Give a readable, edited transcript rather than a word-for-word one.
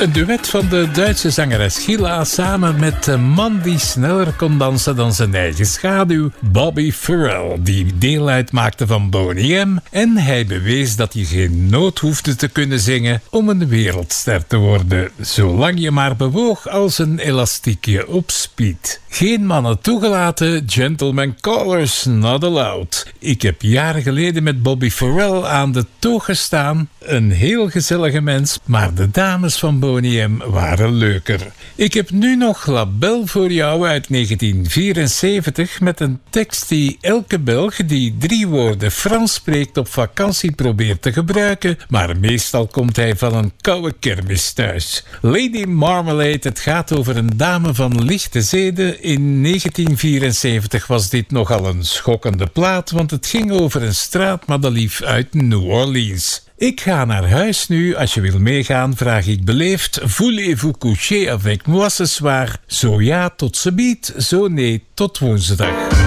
Een duet van de Duitse zangeres Gila samen met een man die sneller kon dansen dan zijn eigen schaduw, Bobby Farrell, die deel uitmaakte van Boney M. En hij bewees dat je geen noot hoefde te kunnen zingen om een wereldster te worden, zolang je maar bewoog als een elastiekje op speed. Geen mannen toegelaten, gentleman callers not allowed. Ik heb jaren geleden met Bobby Farrell aan de toog gestaan. Een heel gezellige mens, maar de dames van Boney M waren leuker. Ik heb nu nog La Belle voor jou uit 1974 met een tekst die elke Belg die 3 woorden Frans spreekt op vakantie probeert te gebruiken, maar meestal komt hij van een koude kermis thuis. Lady Marmalade, het gaat over een dame van lichte zeden. In 1974 was dit nogal een schokkende plaat, want het ging over een straatmadelief uit New Orleans. Ik ga naar huis nu. Als je wil meegaan, vraag ik beleefd: voulez-vous coucher avec moi ce soir? Zo ja, tot ziens, zo nee, tot woensdag.